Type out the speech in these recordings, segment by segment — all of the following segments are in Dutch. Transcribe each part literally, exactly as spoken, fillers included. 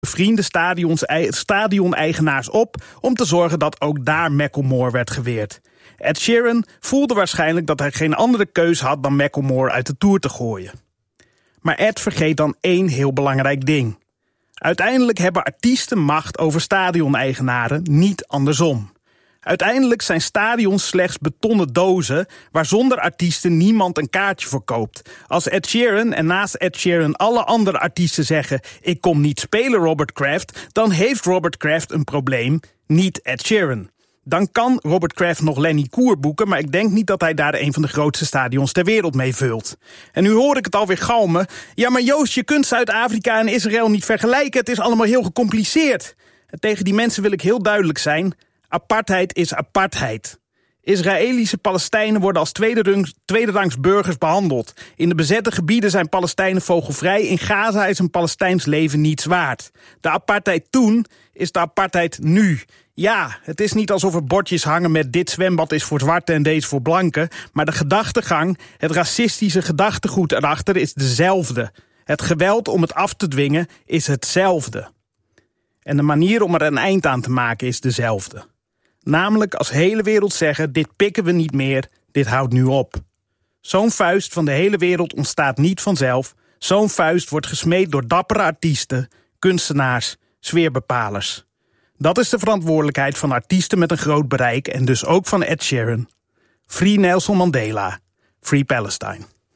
vrienden stadions, stadion-eigenaars op om te zorgen dat ook daar Macklemore werd geweerd. Ed Sheeran voelde waarschijnlijk dat hij geen andere keus had dan Macklemore uit de Tour te gooien. Maar Ed vergeet dan één heel belangrijk ding. Uiteindelijk hebben artiesten macht over stadion-eigenaren, niet andersom. Uiteindelijk zijn stadions slechts betonnen dozen waar zonder artiesten niemand een kaartje voor koopt. Als Ed Sheeran en naast Ed Sheeran alle andere artiesten zeggen: ik kom niet spelen Robert Kraft, dan heeft Robert Kraft een probleem, niet Ed Sheeran. Dan kan Robert Kraft nog Lenny Koer boeken, maar ik denk niet dat hij daar een van de grootste stadions ter wereld mee vult. En nu hoor ik het alweer galmen. Ja, maar Joost, je kunt Zuid-Afrika en Israël niet vergelijken. Het is allemaal heel gecompliceerd. En tegen die mensen wil ik heel duidelijk zijn: apartheid is apartheid. Israëlische Palestijnen worden als tweederangs, tweederangs burgers behandeld. In de bezette gebieden zijn Palestijnen vogelvrij. In Gaza is een Palestijns leven niets waard. De apartheid toen is de apartheid nu. Ja, het is niet alsof er bordjes hangen met dit zwembad is voor zwarten en deze voor blanken. Maar de gedachtegang, het racistische gedachtegoed erachter is dezelfde. Het geweld om het af te dwingen is hetzelfde. En de manier om er een eind aan te maken is dezelfde. Namelijk als hele wereld zeggen: dit pikken we niet meer, dit houdt nu op. Zo'n vuist van de hele wereld ontstaat niet vanzelf. Zo'n vuist wordt gesmeed door dappere artiesten, kunstenaars, sfeerbepalers. Dat is de verantwoordelijkheid van artiesten met een groot bereik en dus ook van Ed Sheeran. Free Nelson Mandela. Free Palestine.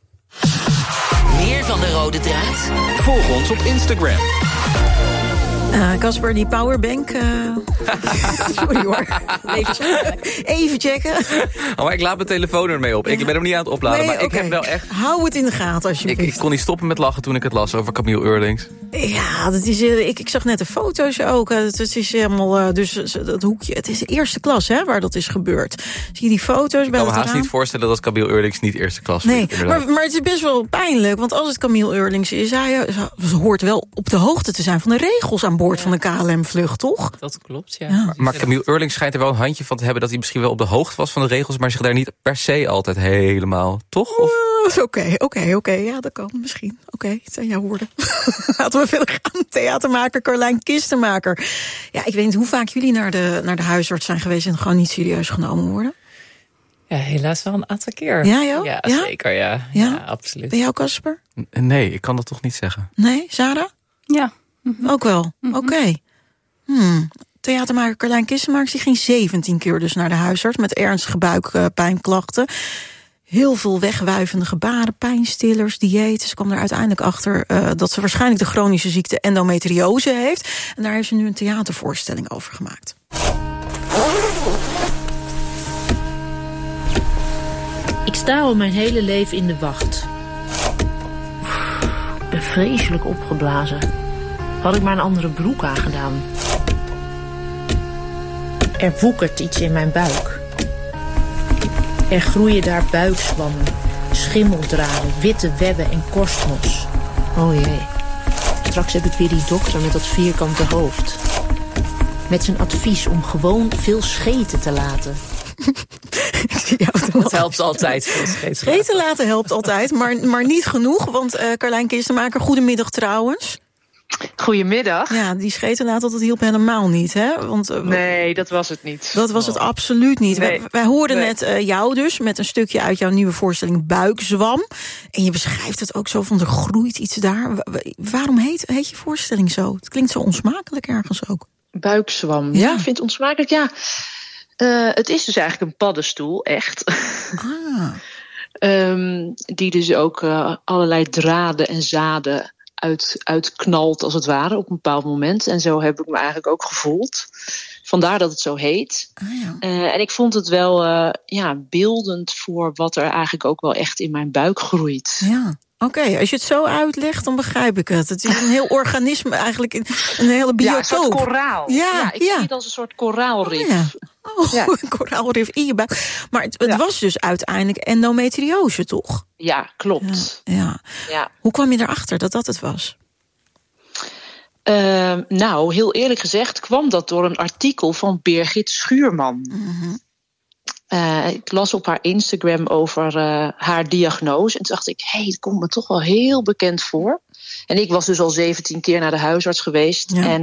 Meer van de rode draad? Volg ons op Instagram. Casper, uh, die powerbank. Uh... Sorry hoor. Even checken. Even checken. Oh, maar ik laat mijn telefoon ermee op. Ik ben hem niet aan het opladen, nee, maar okay. Ik heb wel echt... Hou het in de gaten alsjeblieft. Ik, ik kon niet stoppen met lachen toen ik het las over Camille Eurlings. Ja, dat is, ik, ik zag net de foto's ook. Het, het is helemaal, dus dat hoekje. Het is de eerste klas, hè, waar dat is gebeurd. Zie je die foto's? Ik kan me haast niet voorstellen dat Camille Eurlings niet eerste klas nee, vindt. Maar, maar het is best wel pijnlijk, want als het Camille Eurlings is, hij hoort wel op de hoogte te zijn van de regels aan boord van de K L M-vlucht, toch? Dat klopt, ja. ja. Maar, maar Camille Eurlings schijnt er wel een handje van te hebben dat hij misschien wel op de hoogte was van de regels, maar zich daar niet per se altijd helemaal, toch? Of... Oké, oké, oké. Ja, dat kan misschien. Oké, okay, het zijn jouw woorden. Laten we verder gaan. Theatermaker Carlijn Kistenmaker. Ja, ik weet niet hoe vaak jullie naar de, naar de huisarts zijn geweest en gewoon niet serieus genomen worden. Ja, helaas wel een aantal keer. Ja, joh? Ja, ja? zeker, ja. Ja? Ja, absoluut. Bij jou, Casper? Nee, ik kan dat toch niet zeggen. Nee, Sarah? Ja. Mm-hmm. Ook wel? Mm-hmm. Oké. Okay. Hmm. Theatermaker Carlijn Kistenmaker, die ging zeventien keer dus naar de huisarts met ernstige buikpijnklachten. Heel veel wegwuivende gebaren, pijnstillers, dieet. Ze kwam er uiteindelijk achter uh, dat ze waarschijnlijk de chronische ziekte endometriose heeft. En daar heeft ze nu een theatervoorstelling over gemaakt. Ik sta al mijn hele leven in de wacht. Ik ben vreselijk opgeblazen. Had ik maar een andere broek aangedaan. Er woekert iets in mijn buik. Er groeien daar buikzwammen, schimmeldraden, witte webben en korstmos. Oh jee, straks heb ik weer die dokter met dat vierkante hoofd. Met zijn advies om gewoon veel scheten te laten. Dat helpt altijd. Veel scheten, scheten laten helpt altijd, maar, maar niet genoeg. Want uh, Carlijn Kistenmaker, goedemiddag trouwens. Goedemiddag. Ja, die scheten laten, dat hielp helemaal niet, hè? Want, uh, nee, dat was het niet. Dat was het absoluut niet. Nee. Wij, wij hoorden nee. net uh, jou dus, met een stukje uit jouw nieuwe voorstelling Buikzwam. En je beschrijft het ook zo van, er groeit iets daar. Waarom heet, heet je voorstelling zo? Het klinkt zo onsmakelijk ergens ook. Buikzwam, ja, ja ik vind het onsmakelijk, ja. Uh, het is dus eigenlijk een paddenstoel, echt. Ah. um, die dus ook uh, allerlei draden en zaden uit, uitknalt, als het ware, op een bepaald moment. En zo heb ik me eigenlijk ook gevoeld. Vandaar dat het zo heet. Ah, ja. uh, en ik vond het wel uh, ja, beeldend voor wat er eigenlijk ook wel echt in mijn buik groeit. Ja. Oké, okay, als je het zo uitlegt, dan begrijp ik het. Het is een heel organisme, eigenlijk een hele biotoop. Ja, een soort koraal. Ja, ja ik ja. zie het als een soort koraalrif. Oh, ja. Oh, ja. Een koraalrif in je buik. Maar het, het ja. was dus uiteindelijk endometriose, toch? Ja, klopt. Ja, ja. Ja. Hoe kwam je erachter dat dat het was? Uh, nou, heel eerlijk gezegd kwam dat door een artikel van Birgit Schuurman. Mm-hmm. Uh, ik las op haar Instagram over uh, haar diagnose. En toen dacht ik, hé, hey, het komt me toch wel heel bekend voor. En ik was dus al zeventien keer naar de huisarts geweest. Ja. En